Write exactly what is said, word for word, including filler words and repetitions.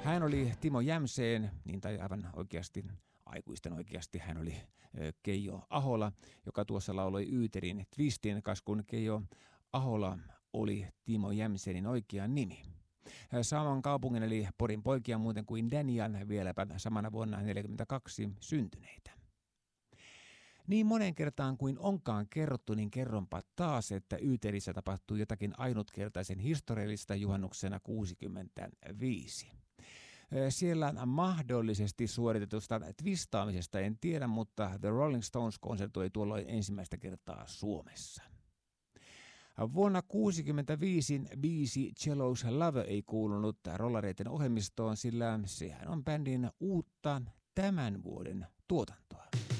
Hän oli Timo Jämseen, niin tai aivan oikeasti, aikuisten oikeasti, hän oli Keijo Ahola, joka tuossa lauloi Yyterin Twistin, kas kun Keijo Ahola oli Timo Jämseenin oikea nimi. Saman kaupungin eli Porin poikia muuten kuin Daniel, vieläpä samana vuonna neljäkymmentäkaksi syntyneitä. Niin monen kertaan kuin onkaan kerrottu, niin kerronpa taas, että Yyterissä tapahtui jotakin ainutkertaisen historiallista juhannuksena kuusikymmentäviisi. Siellä mahdollisesti suoritetusta twistaamisesta en tiedä, mutta The Rolling Stones konsertoi tuolloin ensimmäistä kertaa Suomessa. Vuonna tuhatyhdeksänsataakuusikymmentäviisi biisi Cello's Love ei kuulunut rollareiden ohjelmistoon, sillä sehän on bändin uutta tämän vuoden tuotantoa.